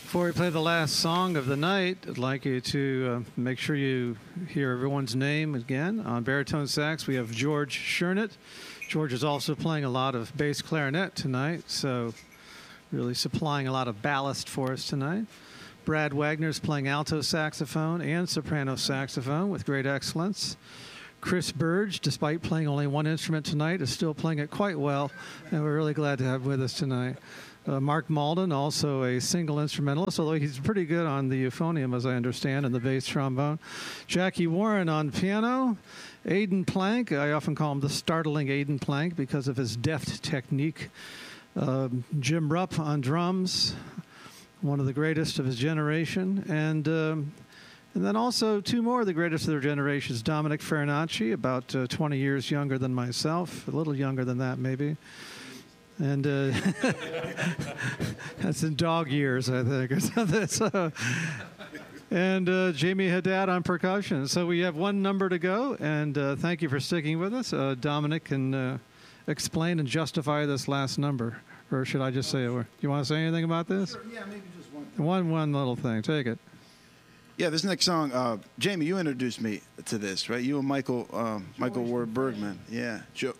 Before we play the last song of the night, I'd like you to make sure you hear everyone's name again. On baritone sax, we have George Shernett. George is also playing a lot of bass clarinet tonight, so really supplying a lot of ballast for us tonight. Brad Wagner is playing alto saxophone and soprano saxophone with great excellence. Chris Burge, despite playing only one instrument tonight, is still playing it quite well, and we're really glad to have with us tonight. Mark Malden, also a single instrumentalist, although he's pretty good on the euphonium, as I understand, and the bass trombone. Jackie Warren on piano. Aidan Plank, I often call him the startling Aidan Plank because of his deft technique. Jim Rupp on drums, one of the greatest of his generation. And then also two more of the greatest of their generations, Dominic Farinacci, about 20 years younger than myself, a little younger than that maybe. And that's in dog years, I think, or something. So, and Jamie Haddad on percussion. So we have one number to go, and thank you for sticking with us. Dominic can explain and justify this last number. Or should I just say it? You want to say anything about this? Sure, yeah, maybe just one. One little thing. Take it. Yeah, this next song, Jamie, you introduced me to this, right? You and Michael Ward Bergman. Yeah.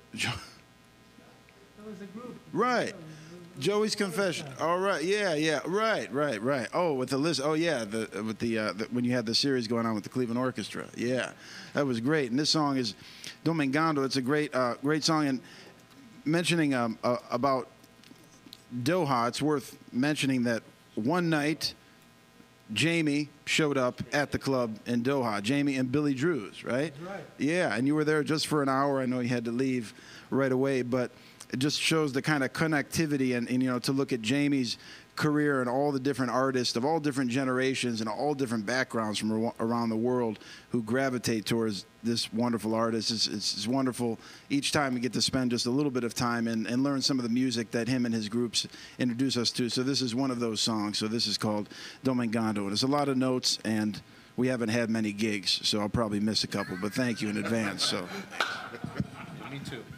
Right. Joey's Confession. All right. Yeah. Right. Oh, with the list. Oh, yeah. When you had the series going on with the Cleveland Orchestra. Yeah, that was great. And this song is Domingando. It's a great song. And mentioning about Doha, it's worth mentioning that one night Jamie showed up at the club in Doha. Jamie and Billy Drews, right? That's right. Yeah, and you were there just for an hour. I know you had to leave right away, but it just shows the kind of connectivity and you know, to look at Jamie's career and all the different artists of all different generations and all different backgrounds from around the world who gravitate towards this wonderful artist. It's wonderful each time we get to spend just a little bit of time and learn some of the music that him and his groups introduce us to. So this is one of those songs. So this is called Domingando. And there's a lot of notes, and we haven't had many gigs, so I'll probably miss a couple, but thank you in advance. So. Me too.